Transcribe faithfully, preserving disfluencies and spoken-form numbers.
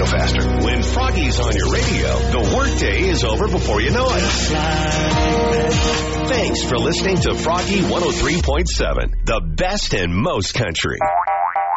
radio faster. When Froggy's on your radio, the workday is over before you know it. Thanks for listening to Froggy one oh three point seven, the best and most country.